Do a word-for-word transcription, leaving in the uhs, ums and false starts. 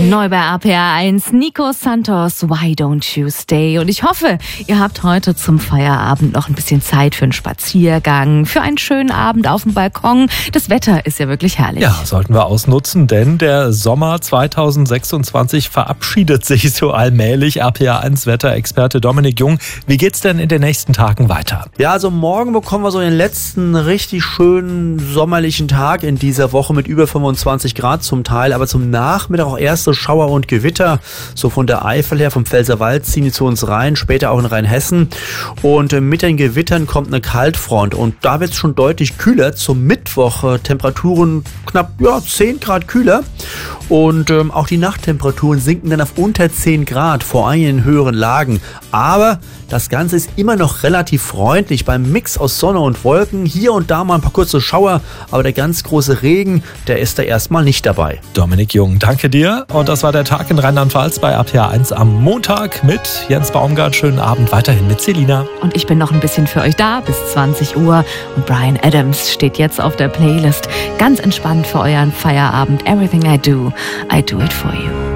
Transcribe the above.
Neu bei A P R eins, Nico Santos, Why Don't You Stay? Und ich hoffe, ihr habt heute zum Feierabend noch ein bisschen Zeit für einen Spaziergang, für einen schönen Abend auf dem Balkon. Das Wetter ist ja wirklich herrlich. Ja, sollten wir ausnutzen, denn der Sommer zweitausendsechsundzwanzig verabschiedet sich so allmählich. A P R eins Wetterexperte Dominik Jung, wie geht's denn in den nächsten Tagen weiter? Ja, also morgen bekommen wir so den letzten richtig schönen sommerlichen Tag in dieser Woche mit über fünfundzwanzig Grad zum Teil, aber zum Nachmittag auch erste Schauer und Gewitter, so von der Eifel her, vom Pfälzerwald ziehen die zu uns rein, später auch in Rheinhessen. Und mit den Gewittern kommt eine Kaltfront und da wird es schon deutlich kühler. Zum Mittwoch äh, Temperaturen knapp ja, zehn Grad kühler und ähm, auch die Nachttemperaturen sinken dann auf unter zehn Grad, vor allem in höheren Lagen. Aber das Ganze ist immer noch relativ freundlich beim Mix aus Sonne und Wolken. Hier und da mal ein paar kurze Schauer, aber der ganz große Regen, der ist da erstmal nicht dabei. Dominik Jung, danke dir. Und das war der Tag in Rheinland-Pfalz bei A P R eins am Montag mit Jens Baumgart. Schönen Abend weiterhin mit Selina. Und ich bin noch ein bisschen für euch da bis zwanzig Uhr. Und Bryan Adams steht jetzt auf der Playlist. Ganz entspannt für euren Feierabend. Everything I do, I do it for you.